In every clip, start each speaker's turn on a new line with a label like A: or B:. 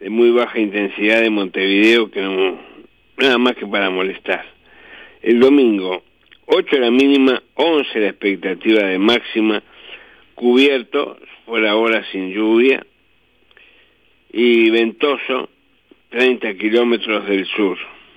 A: de muy baja intensidad de Montevideo, que no, nada más que para molestar. El domingo, 8 la mínima, 11 la expectativa de máxima, cubierto, por ahora sin lluvia, y ventoso, 30 kilómetros del sur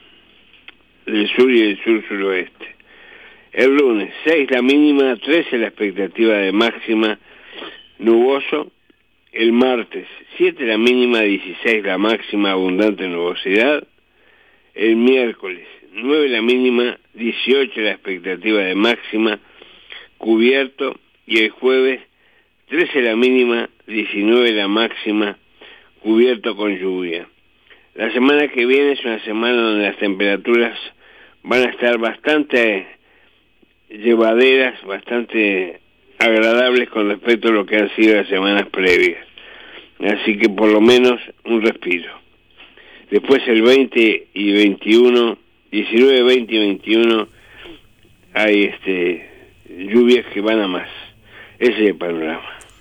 A: y del sur-suroeste. El lunes, 6 la mínima, 13 la expectativa de máxima, nuboso. El martes, 7 la mínima, 16 la máxima, abundante nubosidad. El miércoles, 9 la mínima, 18 la expectativa de máxima, cubierto. Y el jueves, 13 la mínima, 19 la máxima, cubierto con lluvia. La semana que viene es una semana donde las temperaturas van a estar bastante llevaderas, bastante agradables con respecto a lo que han sido las semanas previas. Así que por lo menos un respiro. Después el 20 y 21, 19, 20 y 21, hay lluvias que van a más. Ese es el panorama.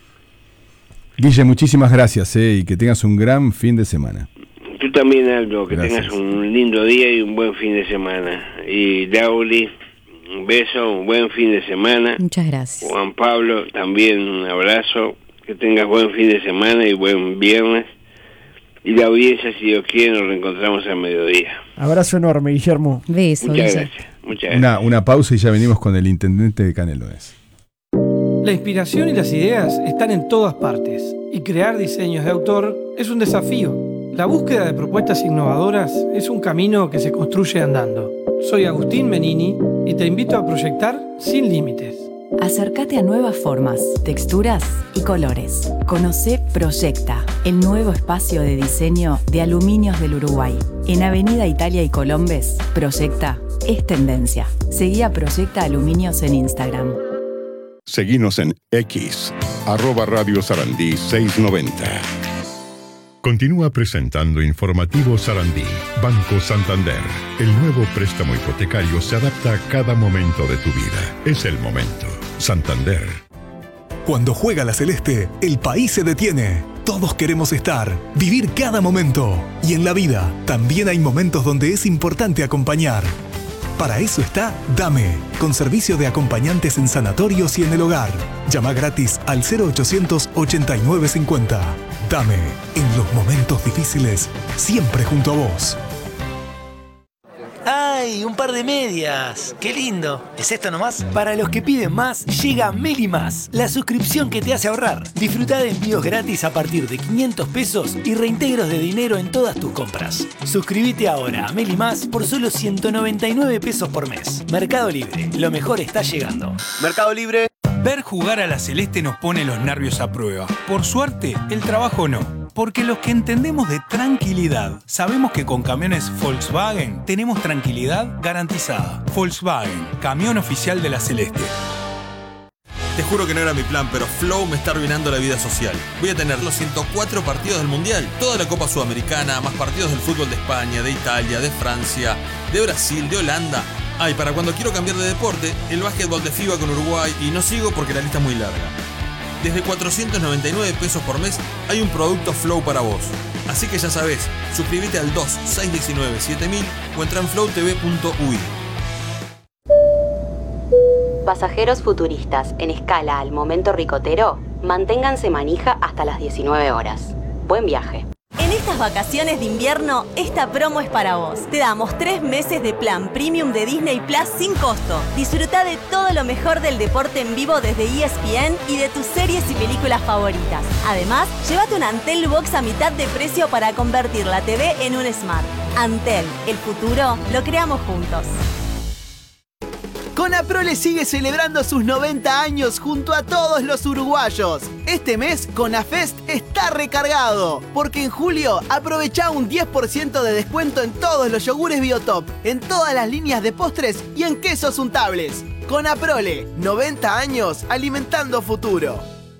B: Guille, muchísimas gracias y que tengas un gran fin de semana.
A: Tú también, Aldo, que
B: Gracias.
A: tengas un lindo día y un buen fin de semana. Y Lauri, un beso, un buen fin de semana.
C: Muchas gracias.
A: Juan Pablo, también un abrazo. Que tengas buen fin de semana y buen viernes. Y la audiencia, si Dios quiere, nos reencontramos al mediodía.
D: Abrazo enorme, Guillermo.
C: Beso.
A: Muchas
C: Guille.
A: gracias. Muchas gracias.
B: Una pausa y ya venimos con el intendente de Canelones.
E: La inspiración y las ideas están en todas partes, y crear diseños de autor es un desafío. La búsqueda de propuestas innovadoras es un camino que se construye andando. Soy Agustín Menini y te invito a proyectar sin límites.
F: Acércate a nuevas formas, texturas y colores. Conocé Proyecta, el nuevo espacio de diseño de Aluminios del Uruguay. En Avenida Italia y Colombes, Proyecta es tendencia. Seguí a Proyecta Aluminios en Instagram.
G: Seguinos en X, @Radio Sarandí 690. Continúa presentando Informativo Sarandí. Banco Santander. El nuevo préstamo hipotecario se adapta a cada momento de tu vida. Es el momento. Santander.
H: Cuando juega la Celeste, el país se detiene. Todos queremos estar, vivir cada momento. Y en la vida, también hay momentos donde es importante acompañar. Para eso está Dame, con servicio de acompañantes en sanatorios y en el hogar. Llama gratis al 0800 8950. Dame, en los momentos difíciles, siempre junto a vos.
I: ¡Ay, un par de medias! ¡Qué lindo! ¿Es esto nomás? Para los que piden más, llega Meli Más, la suscripción que te hace ahorrar. Disfruta de envíos gratis a partir de 500 pesos y reintegros de dinero en todas tus compras. Suscríbete ahora a Meli Más por solo 199 pesos por mes. Mercado Libre, lo mejor está llegando.
J: Mercado Libre.
K: Ver jugar a la Celeste nos pone los nervios a prueba. Por suerte, el trabajo no. Porque los que entendemos de tranquilidad, sabemos que con camiones Volkswagen tenemos tranquilidad garantizada. Volkswagen, camión oficial de la Celeste.
J: Te juro que no era mi plan, pero Flow me está arruinando la vida social. Voy a tener los 104 partidos del Mundial, toda la Copa Sudamericana, más partidos del fútbol de España, de Italia, de Francia, de Brasil, de Holanda. Y para cuando quiero cambiar de deporte, el básquetbol de FIBA con Uruguay, y no sigo porque la lista es muy larga. Desde 499 pesos por mes hay un producto Flow para vos. Así que ya sabés, suscríbete al 2-619-7000 o entra en flowtv.uy.
F: Pasajeros futuristas en escala al momento ricotero, manténganse manija hasta las 19 horas. Buen viaje.
L: En estas vacaciones de invierno, esta promo es para vos. Te damos 3 meses de plan premium de Disney Plus sin costo. Disfruta de todo lo mejor del deporte en vivo desde ESPN y de tus series y películas favoritas. Además, llévate un Antel Box a mitad de precio para convertir la TV en un Smart. Antel, el futuro lo creamos juntos.
M: Conaprole sigue celebrando sus 90 años junto a todos los uruguayos. Este mes, Conafest está recargado, porque en julio aprovecha un 10% de descuento en todos los yogures Biotop, en todas las líneas de postres y en quesos untables. Conaprole, 90 años alimentando futuro.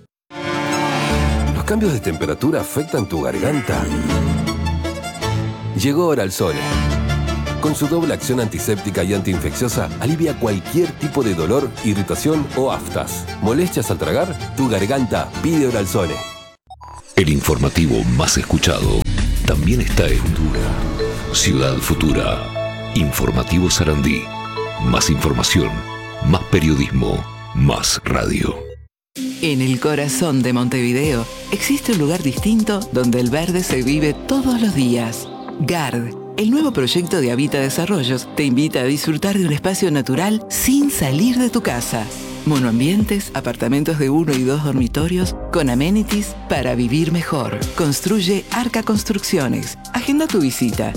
N: ¿Los cambios de temperatura afectan tu garganta? Llegó Oralzone. Con su doble acción antiséptica y antiinfecciosa, alivia cualquier tipo de dolor, irritación o aftas. ¿Molestias al tragar? Tu garganta pide Oralzone.
O: El informativo más escuchado.
C: también está en Dura. Ciudad Futura. Informativo Sarandí. Más información, más periodismo, más radio.
D: En el corazón de Montevideo existe un lugar distinto donde el verde se vive todos los días. GARD, el nuevo proyecto de Habita Desarrollos, te invita a disfrutar de un espacio natural sin salir de tu casa. Monoambientes, apartamentos de 1 y 2 dormitorios, con amenities para vivir mejor. Construye Arca Construcciones. Agenda tu visita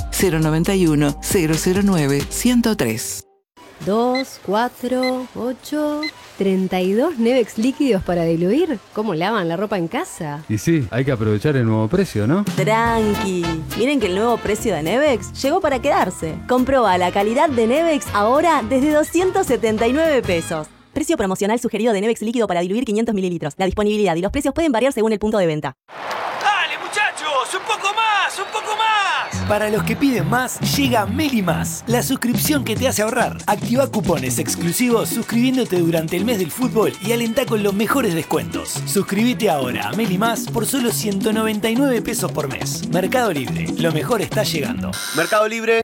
D: 091-009-103.
O: 2, 4, 8, 32 Nevex líquidos para diluir. ¿Cómo lavan la ropa en casa?
B: Y sí, hay que aprovechar el nuevo precio, ¿no?
L: Tranqui. Miren que el nuevo precio de Nevex llegó para quedarse. Comproba la calidad de Nevex ahora desde 279 pesos. Precio promocional sugerido de Nevex líquido para diluir 500 mililitros. La disponibilidad y los precios pueden variar según el punto de venta.
I: ¡Dale, muchachos! ¡Un poco más! ¡Un poco más! Para los que piden más, llega Meli Más, la suscripción que te hace ahorrar. Activa cupones exclusivos suscribiéndote durante el mes del fútbol y alentá con los mejores descuentos. Suscríbete ahora a Meli Más por solo 199 pesos por mes. Mercado Libre, lo mejor está llegando.
M: Mercado Libre.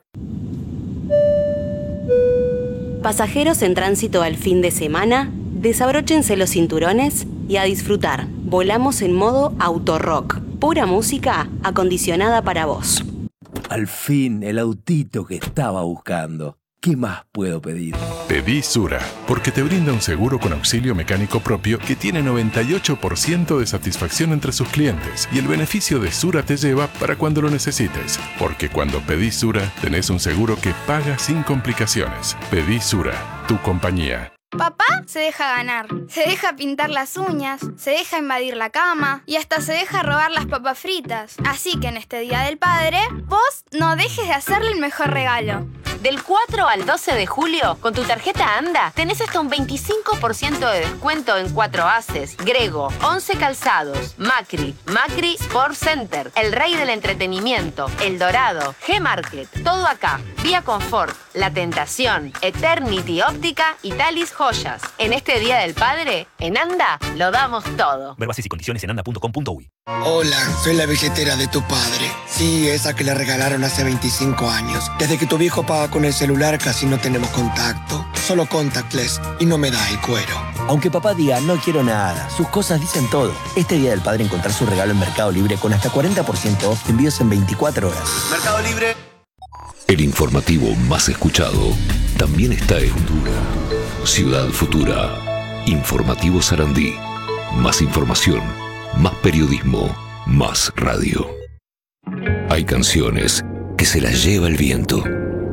P: Pasajeros en tránsito al fin de semana, desabróchense los cinturones y a disfrutar. Volamos en modo autorrock. Pura música acondicionada para vos.
Q: Al fin, el autito que estaba buscando. ¿Qué más puedo pedir?
R: Pedí Sura, porque te brinda un seguro con auxilio mecánico propio que tiene 98% de satisfacción entre sus clientes. Y el beneficio de Sura te lleva para cuando lo necesites. Porque cuando pedís Sura, tenés un seguro que paga sin complicaciones. Pedí Sura, tu compañía.
S: Papá se deja ganar, se deja pintar las uñas, se deja invadir la cama y hasta se deja robar las papas fritas. Así que en este Día del Padre, vos no dejes de hacerle el mejor regalo.
T: Del 4 al 12 de julio, con tu tarjeta ANDA, tenés hasta un 25% de descuento en 4 Aces, Grego, 11 Calzados, Macri, Macri Sport Center, El Rey del Entretenimiento, El Dorado, G-Market, todo acá. Vía Confort, La Tentación, Eternity Óptica y Talis Joyas. En este Día del Padre, en ANDA, lo damos todo.
U: Ver bases y condiciones en anda.com.uy.
V: Hola, soy la billetera de tu padre. Sí, esa que le regalaron hace 25 años. Desde que tu viejo paga con el celular casi no tenemos contacto. Solo contactless y no me da el cuero.
Q: Aunque papá diga no quiero nada, sus cosas dicen todo. Este Día del Padre encontrar su regalo en Mercado Libre con hasta 40% off, envíos en 24 horas.
M: Mercado Libre.
C: El informativo más escuchado también está en Dura. Ciudad Futura. Informativo Sarandí. Más información, más periodismo, más radio. Hay canciones que se las lleva el viento.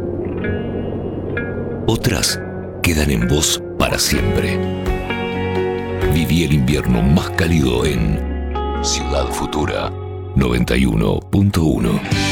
C: Otras quedan en vos para siempre. Viví el invierno más cálido en Ciudad Futura 91.1.